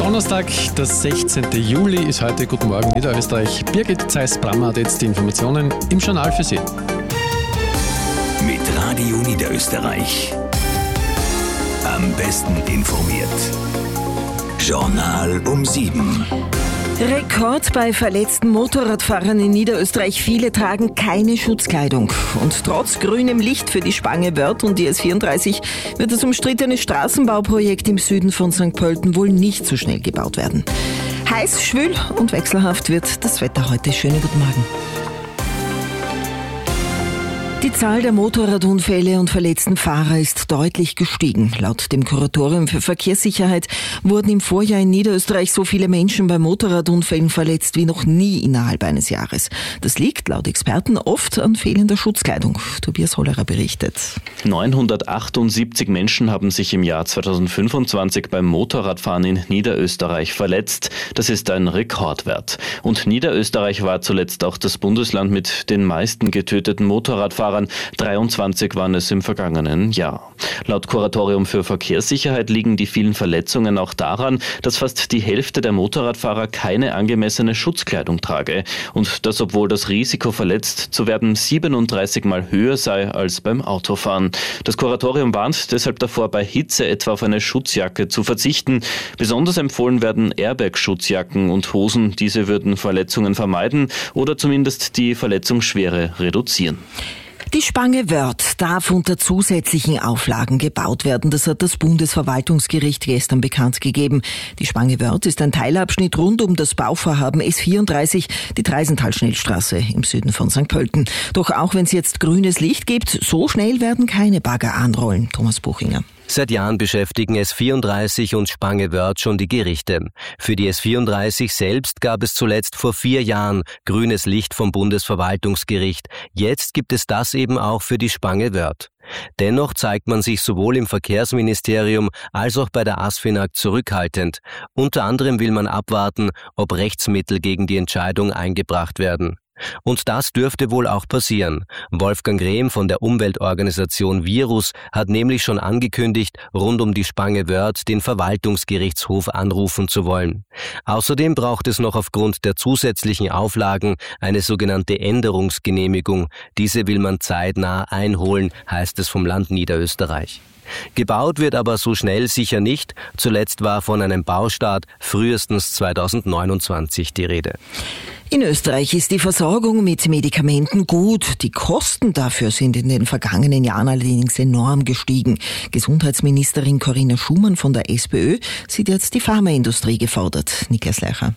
Donnerstag, der 16. Juli ist heute. Guten Morgen, Niederösterreich. Birgit Zeiss-Brammer hat jetzt die Informationen im Journal für Sie. Mit Radio Niederösterreich. Am besten informiert. Journal um 7. Rekord bei verletzten Motorradfahrern in Niederösterreich. Viele tragen keine Schutzkleidung. Und trotz grünem Licht für die Spange Wörth und die S34 wird das umstrittene Straßenbauprojekt im Süden von St. Pölten wohl nicht so schnell gebaut werden. Heiß, schwül und wechselhaft wird das Wetter heute. Schönen guten Morgen. Die Zahl der Motorradunfälle und verletzten Fahrer ist deutlich gestiegen. Laut dem Kuratorium für Verkehrssicherheit wurden im Vorjahr in Niederösterreich so viele Menschen bei Motorradunfällen verletzt wie noch nie innerhalb eines Jahres. Das liegt laut Experten oft an fehlender Schutzkleidung. Tobias Hollerer berichtet. 978 Menschen haben sich im Jahr 2025 beim Motorradfahren in Niederösterreich verletzt. Das ist ein Rekordwert. Und Niederösterreich war zuletzt auch das Bundesland mit den meisten getöteten Motorradfahrern. 23 waren es im vergangenen Jahr. Laut Kuratorium für Verkehrssicherheit liegen die vielen Verletzungen auch daran, dass fast die Hälfte der Motorradfahrer keine angemessene Schutzkleidung trage. Und das, obwohl das Risiko, verletzt zu werden, 37 Mal höher sei als beim Autofahren. Das Kuratorium warnt deshalb davor, bei Hitze etwa auf eine Schutzjacke zu verzichten. Besonders empfohlen werden Airbag-Schutzjacken und Hosen. Diese würden Verletzungen vermeiden oder zumindest die Verletzungsschwere reduzieren. Die Spange Wörth darf unter zusätzlichen Auflagen gebaut werden. Das hat das Bundesverwaltungsgericht gestern bekannt gegeben. Die Spange Wörth ist ein Teilabschnitt rund um das Bauvorhaben S34, die Treisental-Schnellstraße im Süden von St. Pölten. Doch auch wenn es jetzt grünes Licht gibt, so schnell werden keine Bagger anrollen. Thomas Buchinger. Seit Jahren beschäftigen S34 und Spange Wörth schon die Gerichte. Für die S34 selbst gab es zuletzt vor 4 Jahren grünes Licht vom Bundesverwaltungsgericht. Jetzt gibt es das eben auch für die Spange Wörth. Dennoch zeigt man sich sowohl im Verkehrsministerium als auch bei der ASFINAG zurückhaltend. Unter anderem will man abwarten, ob Rechtsmittel gegen die Entscheidung eingebracht werden. Und das dürfte wohl auch passieren. Wolfgang Rehm von der Umweltorganisation Virus hat nämlich schon angekündigt, rund um die Spange Wörth den Verwaltungsgerichtshof anrufen zu wollen. Außerdem braucht es noch aufgrund der zusätzlichen Auflagen eine sogenannte Änderungsgenehmigung. Diese will man zeitnah einholen, heißt es vom Land Niederösterreich. Gebaut wird aber so schnell sicher nicht. Zuletzt war von einem Baustart frühestens 2029 die Rede. In Österreich ist die Versorgung mit Medikamenten gut. Die Kosten dafür sind in den vergangenen Jahren allerdings enorm gestiegen. Gesundheitsministerin Corinna Schumann von der SPÖ sieht jetzt die Pharmaindustrie gefordert. Niklas Leicher.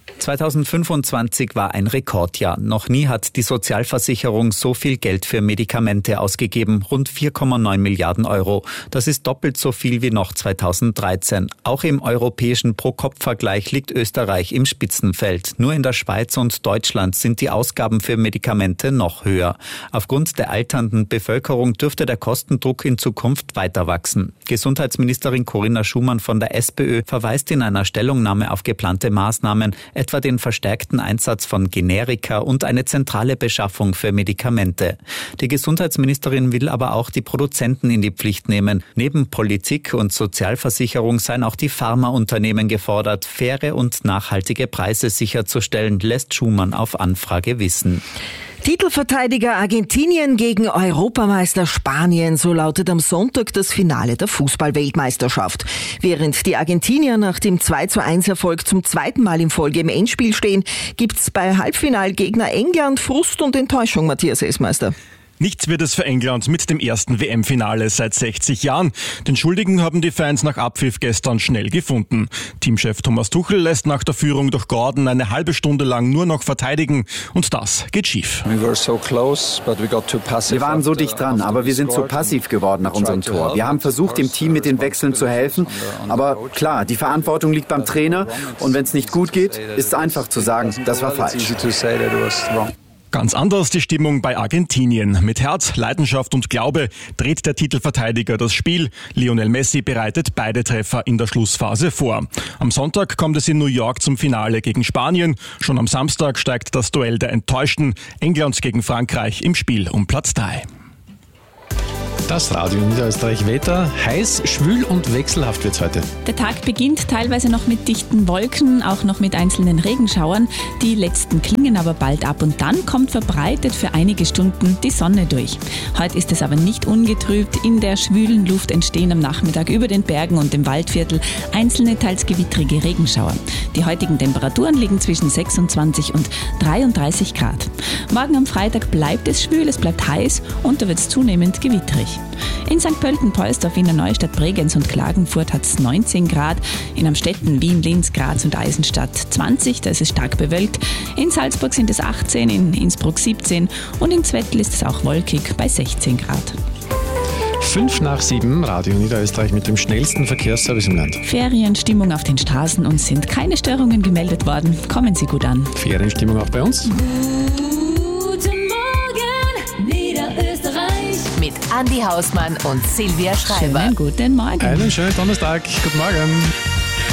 2025 war ein Rekordjahr. Noch nie hat die Sozialversicherung so viel Geld für Medikamente ausgegeben. Rund 4,9 Milliarden Euro. Das ist doppelt so viel wie noch 2013. Auch im europäischen Pro-Kopf-Vergleich liegt Österreich im Spitzenfeld. Nur in der Schweiz und Deutschland sind die Ausgaben für Medikamente noch höher. Aufgrund der alternden Bevölkerung dürfte der Kostendruck in Zukunft weiter wachsen. Gesundheitsministerin Corinna Schumann von der SPÖ verweist in einer Stellungnahme auf geplante Maßnahmen, etwa den verstärkten Einsatz von Generika und eine zentrale Beschaffung für Medikamente. Die Gesundheitsministerin will aber auch die Produzenten in die Pflicht nehmen. Neben Politik und Sozialversicherung seien auch die Pharmaunternehmen gefordert, faire und nachhaltige Preise sicherzustellen, lässt Schumann auf Anfrage wissen. Titelverteidiger Argentinien gegen Europameister Spanien, so lautet am Sonntag das Finale der Fußball-Weltmeisterschaft. Während die Argentinier nach dem 2:1-Erfolg zum zweiten Mal in Folge im Endspiel stehen, gibt's bei Halbfinalgegner England Frust und Enttäuschung, Matthias Esmeister. Nichts wird es für England mit dem ersten WM-Finale seit 60 Jahren. Den Schuldigen haben die Fans nach Abpfiff gestern schnell gefunden. Teamchef Thomas Tuchel lässt nach der Führung durch Gordon eine halbe Stunde lang nur noch verteidigen. Und das geht schief. Wir waren so dicht dran, aber wir sind zu passiv geworden nach unserem Tor. Wir haben versucht, dem Team mit den Wechseln zu helfen. Aber klar, die Verantwortung liegt beim Trainer. Und wenn es nicht gut geht, ist es einfach zu sagen, das war falsch. Ganz anders die Stimmung bei Argentinien. Mit Herz, Leidenschaft und Glaube dreht der Titelverteidiger das Spiel. Lionel Messi bereitet beide Treffer in der Schlussphase vor. Am Sonntag kommt es in New York zum Finale gegen Spanien. Schon am Samstag steigt das Duell der Enttäuschten. England gegen Frankreich im Spiel um Platz 3. Das Radio Niederösterreich Wetter. Heiß, schwül und wechselhaft wird's heute. Der Tag beginnt teilweise noch mit dichten Wolken, auch noch mit einzelnen Regenschauern. Die letzten klingen aber bald ab und dann kommt verbreitet für einige Stunden die Sonne durch. Heute ist es aber nicht ungetrübt. In der schwülen Luft entstehen am Nachmittag über den Bergen und dem Waldviertel einzelne, teils gewittrige Regenschauer. Die heutigen Temperaturen liegen zwischen 26 und 33 Grad. Morgen am Freitag bleibt es schwül, es bleibt heiß und da wird es zunehmend gewittrig. In St. Pölten, Polsdorf, Wiener Neustadt, Bregenz und Klagenfurt hat es 19 Grad. In Amstetten, Wien, Linz, Graz und Eisenstadt 20, da ist es stark bewölkt. In Salzburg sind es 18, in Innsbruck 17 und in Zwettl ist es auch wolkig bei 16 Grad. 5:07, Radio Niederösterreich mit dem schnellsten Verkehrsservice im Land. Ferienstimmung auf den Straßen und sind keine Störungen gemeldet worden. Kommen Sie gut an. Ferienstimmung auch bei uns? Guten Morgen, Niederösterreich. Mit Andi Hausmann und Silvia Schreiber. Schönen guten Morgen. Einen schönen Donnerstag. Guten Morgen.